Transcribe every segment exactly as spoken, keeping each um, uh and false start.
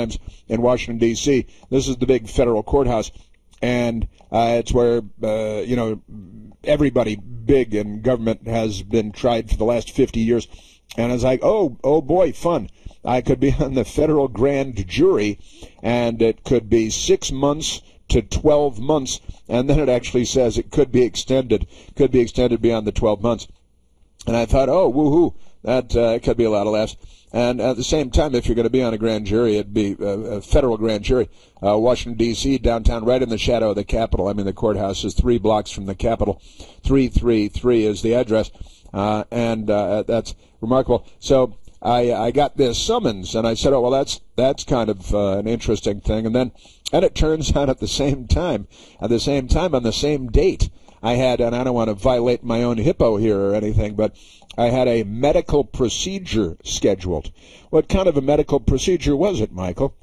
times in Washington, D C This is the big federal courthouse, and uh, it's where, uh, you know, everybody big in government has been tried for the last fifty years. And I was like, oh, oh boy, fun. I could be on the federal grand jury, and it could be six months to twelve months, and then it actually says it could be extended, could be extended beyond the twelve months. And I thought, oh, woohoo, that uh, could be a lot of laughs. And at the same time, if you're going to be on a grand jury, it'd be a, a federal grand jury. Uh, Washington, D C, downtown, right in the shadow of the Capitol. I mean, the courthouse is three blocks from the Capitol. three three three is the address, uh, and uh, that's remarkable. So I, I got this summons, and I said, oh, well, that's that's kind of uh, an interesting thing. And then, and it turns out at the same time, at the same time, on the same date, I had, and I don't want to violate my own hippo here or anything, but I had a medical procedure scheduled. What kind of a medical procedure was it, Michael?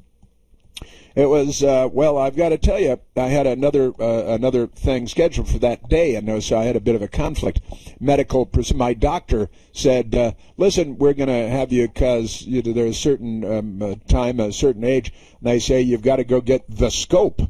It was, uh, well, I've got to tell you, I had another uh, another thing scheduled for that day, and so I had a bit of a conflict. Medical, my doctor said, uh, listen, we're going to have you because you know, there's a certain um, uh, time, a certain age, and they say you've got to go get the scope.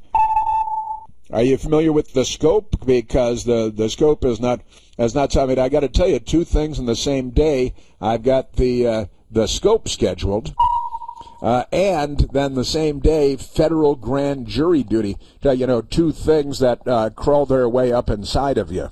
Are you familiar with the scope? Because the, the scope is not, is not something. I got to tell you, two things in the same day. I've got the uh, the scope scheduled. Uh, and then the same day, federal grand jury duty. You know, two things that uh, crawl their way up inside of you.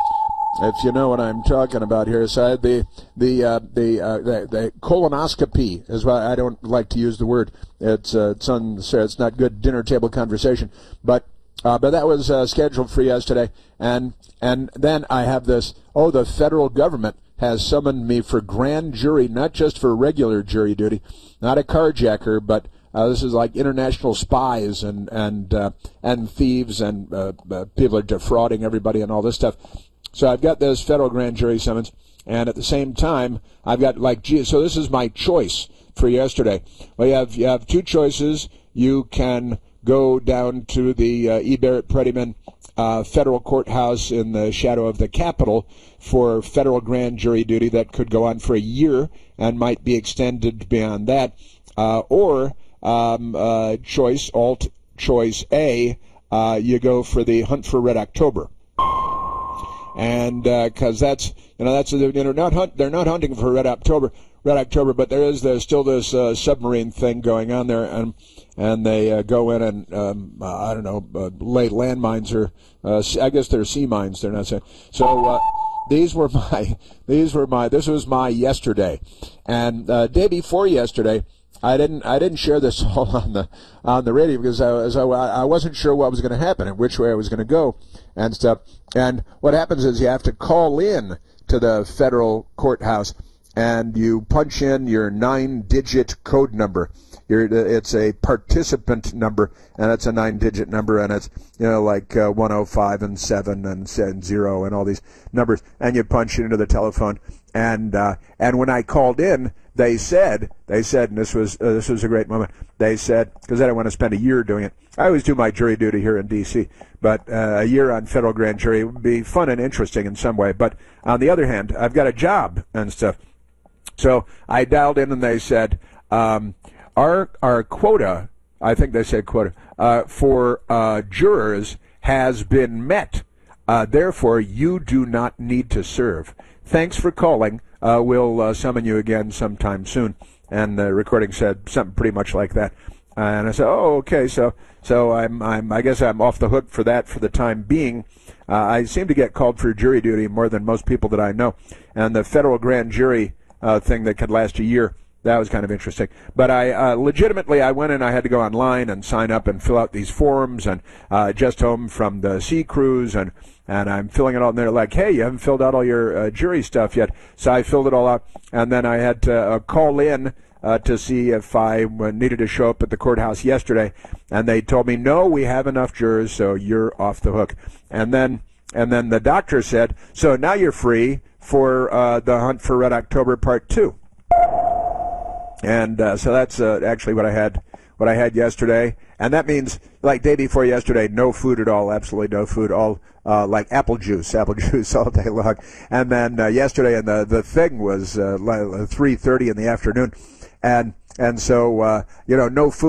If you know what I'm talking about here. So I had the the uh, the, uh, the the colonoscopy is why I don't like to use the word. It's uh, it's un, it's not good dinner table conversation. But uh, but that was uh, scheduled for yesterday. And and then I have this. Oh, the federal government has summoned me for grand jury, not just for regular jury duty, not a carjacker, but uh, this is like international spies and and uh, and thieves and uh, uh, people are defrauding everybody and all this stuff. So I've got this federal grand jury summons, and at the same time, I've got like, gee, so this is my choice for yesterday. Well, you have you have two choices. You can go down to the uh, E. Barrett Prettyman uh, federal courthouse in the shadow of the Capitol for federal grand jury duty that could go on for a year and might be extended beyond that. Uh, or um, uh, choice, alt choice A, uh, you go for the Hunt for Red October. And because uh, that's, you know, that's, you know, not hunt, they're not hunting for Red October, Red October, but there is there's still this uh, submarine thing going on there, and and they uh, go in and um, uh, I don't know, uh, lay landmines or uh, I guess they're sea mines. They're not saying so. Uh, these were my these were my this was my yesterday, and uh, day before yesterday. I didn't. I didn't share this all on the on the radio because I was. I wasn't sure what was going to happen and which way I was going to go and stuff. And what happens is you have to call in to the federal courthouse and you punch in your nine-digit code number. You're, it's a participant number, and it's a nine-digit number, and it's you know like uh, one oh five and seven and, and zero and all these numbers, and you punch it into the telephone. And uh, and when I called in, they said they said, and this was uh, this was a great moment. They said, because I don't want to spend a year doing it. I always do my jury duty here in D C, but uh, a year on federal grand jury would be fun and interesting in some way. But on the other hand, I've got a job and stuff. So I dialed in, and they said, um, our our quota, I think they said quota, uh, for uh, jurors has been met. Uh, therefore, you do not need to serve. Thanks for calling. Uh, we'll uh, summon you again sometime soon. And the recording said something pretty much like that. Uh, and I said, oh, okay, so so I'm I'm I guess I'm off the hook for that for the time being. Uh, I seem to get called for jury duty more than most people that I know. And the federal grand jury uh, thing that could last a year, that was kind of interesting. But I uh, legitimately, I went in, I had to go online and sign up and fill out these forms, and uh, just home from the sea cruise, and, and I'm filling it out, and they're like, hey, you haven't filled out all your uh, jury stuff yet. So I filled it all out, and then I had to uh, call in uh, to see if I needed to show up at the courthouse yesterday, and they told me, no, we have enough jurors, so you're off the hook. And then, and then the doctor said, so now you're free for uh, the Hunt for Red October Part Two. And uh, so that's uh, actually what I had what I had yesterday. And that means, like day before yesterday, no food at all, absolutely no food, all uh, like apple juice, apple juice all day long. And then uh, yesterday, and the, the thing was uh, three thirty in the afternoon. And, and so, uh, you know, no food.